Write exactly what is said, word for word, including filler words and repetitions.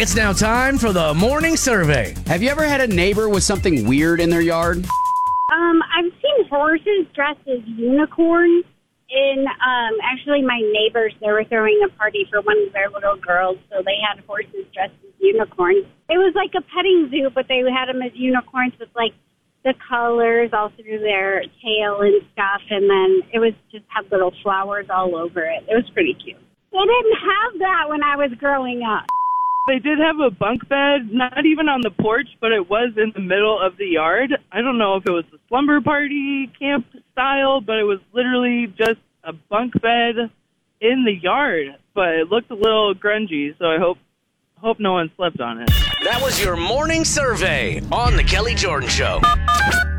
It's now time for the morning survey. Have you ever had a neighbor with something weird in their yard? Um, I've seen horses dressed as unicorns. And um, actually, my neighbors, they were throwing a party for one of their little girls, so they had horses dressed as unicorns. It was like a petting zoo, but they had them as unicorns with, like, the colors all through their tail and stuff, and then it was just had little flowers all over it. It was pretty cute. They didn't have that when I was growing up. They did have a bunk bed, not even on the porch, but it was in the middle of the yard. I don't know if it was a slumber party camp style, but it was literally just a bunk bed in the yard. But it looked a little grungy, so I hope hope no one slept on it. That was your morning survey on The Kelly Jordan Show.